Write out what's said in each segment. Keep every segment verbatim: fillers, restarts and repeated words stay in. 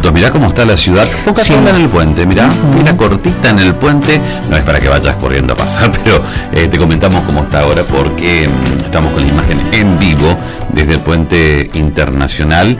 minutos, mirá cómo está la ciudad. Poca Sí. cola en el puente, mirá, fila cortita en el puente. No es para que vayas corriendo a pasar, pero eh, te comentamos cómo está ahora porque mm, estamos con la imagen en vivo desde el puente internacional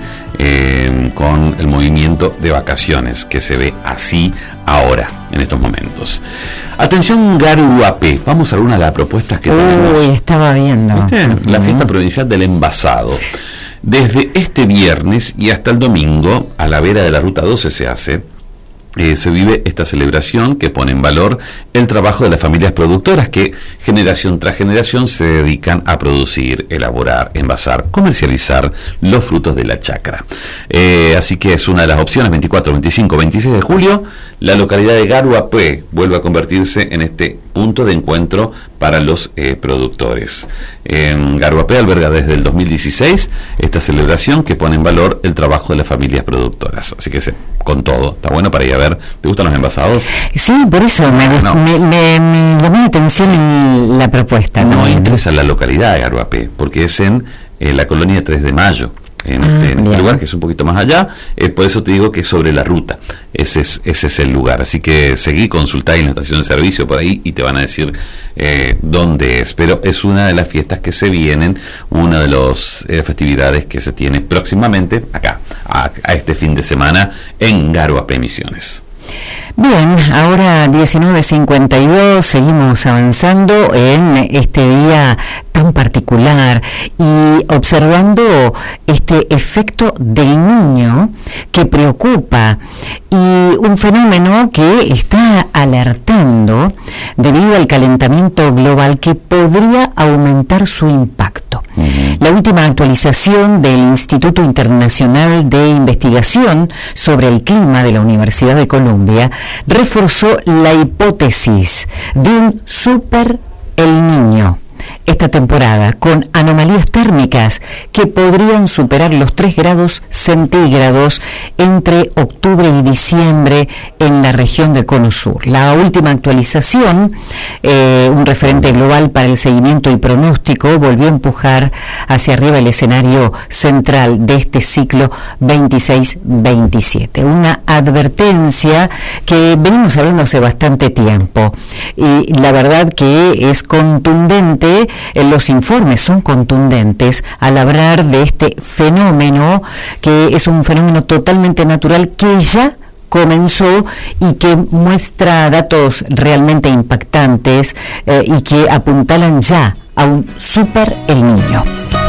eh, con el movimiento de vacaciones que se ve así ahora, en estos momentos. Atención Garuapé, vamos a algunas de las propuestas que tenemos. Uy, estaba viendo. ¿Viste? La Ujú. fiesta provincial del envasado. Desde este viernes y hasta el domingo, a la vera de la Ruta doce se hace, eh, se vive esta celebración que pone en valor el trabajo de las familias productoras que generación tras generación se dedican a producir, elaborar, envasar, comercializar los frutos de la chacra. Eh, así que es una de las opciones. Veinticuatro, veinticinco, veintiséis de julio, la localidad de Garuapé vuelve a convertirse en este punto de encuentro para los eh, productores. En Garuapé alberga desde el dos mil dieciséis esta celebración que pone en valor el trabajo de las familias productoras. Así que se, con todo, está bueno para ir a ver. ¿Te gustan los envasados? Sí, por eso me, gust- No. me, me- me llamó la atención en la propuesta. No ¿no? ingresa a la localidad de Garuapé, porque es en eh, la colonia tres de mayo, en, Ah, este, en este bien. lugar que es un poquito más allá. Eh, por eso te digo que es sobre la ruta. Ese es, ese es el lugar. Así que seguí, consultá en la estación de servicio por ahí y te van a decir eh, dónde es. Pero es una de las fiestas que se vienen, una de las eh, festividades que se tiene próximamente acá, a, a este fin de semana en Garuapé Misiones. Bien, ahora diecinueve cincuenta y dos, seguimos avanzando en este día tan particular y observando este efecto del niño que preocupa y un fenómeno que está alertando debido al calentamiento global que podría aumentar su impacto. Uh-huh. La última actualización del Instituto Internacional de Investigación sobre el Clima de la Universidad de Columbia reforzó la hipótesis de un super El Niño esta temporada, con anomalías térmicas que podrían superar los tres grados centígrados entre octubre y diciembre en la región del Cono Sur. La última actualización, eh, un referente global para el seguimiento y pronóstico, volvió a empujar hacia arriba el escenario central de este ciclo veintiséis veintisiete. Una advertencia que venimos hablando hace bastante tiempo y la verdad que es contundente. Eh, los informes son contundentes al hablar de este fenómeno, que es un fenómeno totalmente natural que ya comenzó y que muestra datos realmente impactantes eh, y que apuntalan ya a un super El Niño.